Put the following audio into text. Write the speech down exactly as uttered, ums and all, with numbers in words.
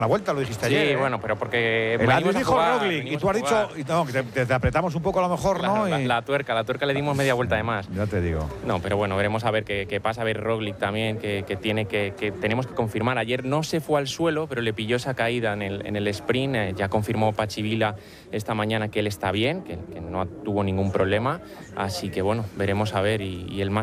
La vuelta lo dijiste Sí, ayer. ¿eh? bueno, pero porque El Adri dijo jugar, Roglic y tú has dicho y no, que te, te apretamos un poco a lo mejor, Claro, ¿no? la, Y... la tuerca, la tuerca le dimos media vuelta de más. Ya te digo. No, pero bueno, veremos a ver qué, qué pasa. A ver Roglic también, que, que tiene que, que tenemos que confirmar. Ayer no se fue al suelo, pero le pilló esa caída en el, en el sprint. Eh, ya confirmó Patxi Vila esta mañana que él está bien, que, que no tuvo ningún problema. Así que bueno, veremos a ver y, y el más